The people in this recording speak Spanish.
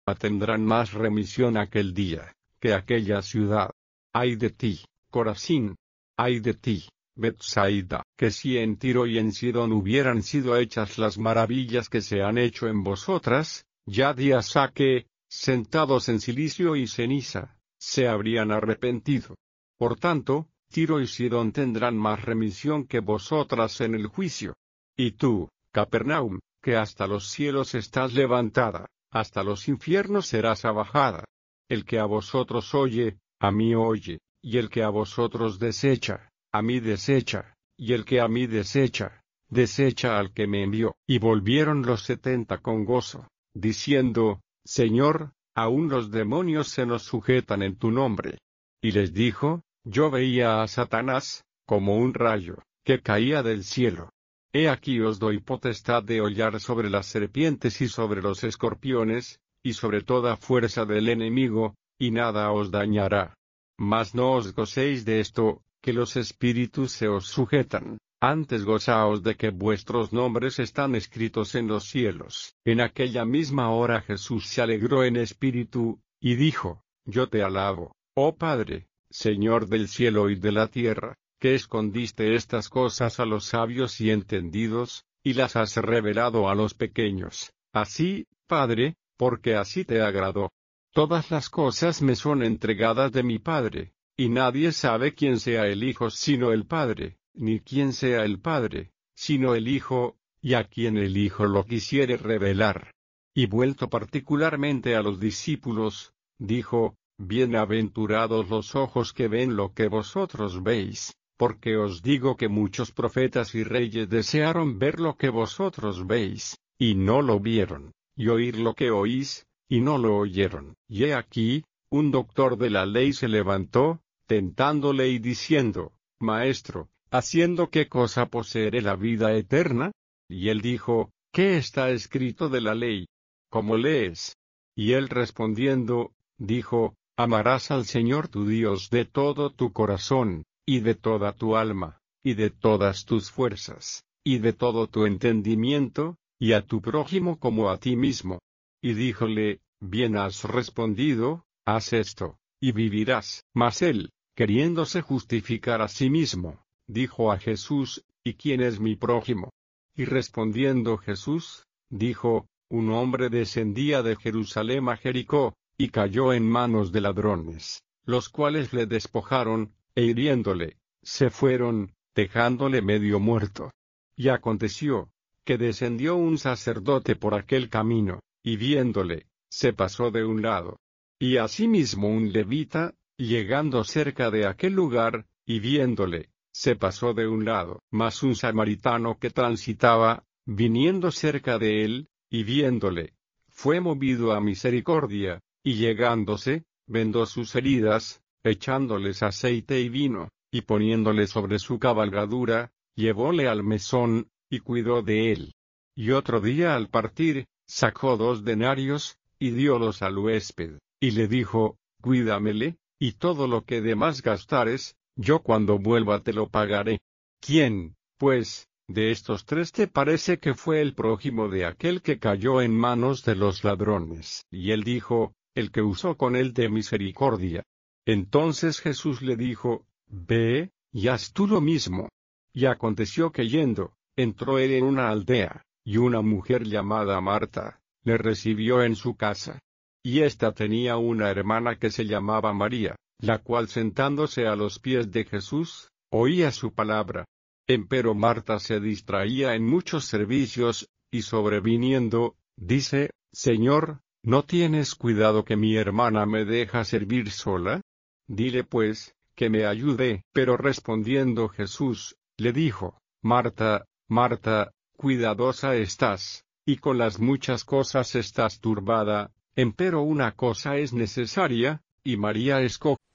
tendrán más remisión aquel día, que aquella ciudad. Ay de ti, Corazín. Ay de ti, Betsaida, que si en Tiro y en Sidón hubieran sido hechas las maravillas que se han hecho en vosotras, ya días ha que, sentados en cilicio y ceniza, se habrían arrepentido. Por tanto, Tiro y Sidón tendrán más remisión que vosotras en el juicio. Y tú, Capernaum, que hasta los cielos estás levantada, hasta los infiernos serás abajada. El que a vosotros oye, a mí oye, y el que a vosotros desecha, a mí desecha, y el que a mí desecha, desecha al que me envió. Y volvieron los 70 con gozo, diciendo, Señor, aún los demonios se nos sujetan en tu nombre. Y les dijo, yo veía a Satanás, como un rayo, que caía del cielo. He aquí os doy potestad de hollar sobre las serpientes y sobre los escorpiones, y sobre toda fuerza del enemigo, y nada os dañará. Mas no os gocéis de esto, que los espíritus se os sujetan, antes gozaos de que vuestros nombres están escritos en los cielos. En aquella misma hora Jesús se alegró en espíritu, y dijo, yo te alabo, oh Padre, Señor del cielo y de la tierra, que escondiste estas cosas a los sabios y entendidos, y las has revelado a los pequeños. Así, Padre, porque así te agradó. Todas las cosas me son entregadas de mi Padre, y nadie sabe quién sea el Hijo sino el Padre, ni quién sea el Padre, sino el Hijo, y a quien el Hijo lo quisiere revelar. Y vuelto particularmente a los discípulos, dijo, bienaventurados los ojos que ven lo que vosotros veis. Porque os digo que muchos profetas y reyes desearon ver lo que vosotros veis, y no lo vieron, y oír lo que oís, y no lo oyeron. Y he aquí, un doctor de la ley se levantó, tentándole y diciendo, Maestro, ¿haciendo qué cosa poseeré la vida eterna? Y él dijo, ¿qué está escrito de la ley? ¿Cómo lees? Y él respondiendo, dijo, amarás al Señor tu Dios de todo tu corazón, y de toda tu alma, y de todas tus fuerzas, y de todo tu entendimiento, y a tu prójimo como a ti mismo. Y díjole, bien has respondido, haz esto, y vivirás. Mas él, queriéndose justificar a sí mismo, dijo a Jesús, ¿y quién es mi prójimo? Y respondiendo Jesús, dijo, un hombre descendía de Jerusalén a Jericó, y cayó en manos de ladrones, los cuales le despojaron, e hiriéndole, se fueron, dejándole medio muerto. Y aconteció, que descendió un sacerdote por aquel camino, y viéndole, se pasó de un lado. Y asimismo un levita, llegando cerca de aquel lugar, y viéndole, se pasó de un lado. Mas un samaritano que transitaba, viniendo cerca de él, y viéndole, fue movido a misericordia, y llegándose, vendó sus heridas, echándoles aceite y vino, y poniéndole sobre su cabalgadura, llevóle al mesón, y cuidó de él. Y otro día al partir, sacó 2 denarios, y diólos al huésped, y le dijo, cuídamele, y todo lo que de más gastares, yo cuando vuelva te lo pagaré. ¿Quién, pues, de estos 3 te parece que fue el prójimo de aquel que cayó en manos de los ladrones? Y él dijo, el que usó con él de misericordia. Entonces Jesús le dijo, ve, y haz tú lo mismo. Y aconteció que yendo, entró él en una aldea, y una mujer llamada Marta, le recibió en su casa. Y ésta tenía una hermana que se llamaba María, la cual sentándose a los pies de Jesús, oía su palabra. Empero Marta se distraía en muchos servicios, y sobreviniendo, dice, Señor, ¿no tienes cuidado que mi hermana me deja servir sola? Dile pues, que me ayude. Pero respondiendo Jesús, le dijo, Marta, Marta, cuidadosa estás, y con las muchas cosas estás turbada, empero una cosa es necesaria, y María escogió